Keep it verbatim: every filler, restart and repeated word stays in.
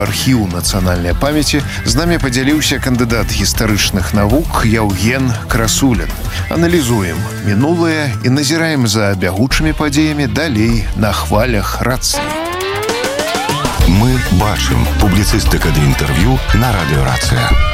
Архіў нацыянальнай памяці з намі падзяліўся кандыдат гістарычных навук Яўген Красулін. Аналізуем мінулае і назіраем за бягучымі падзеямі далей на хвалях рацыі. Мы бачым. Публіцыстыка ды інтэрв'ю на радыё «Рацыя».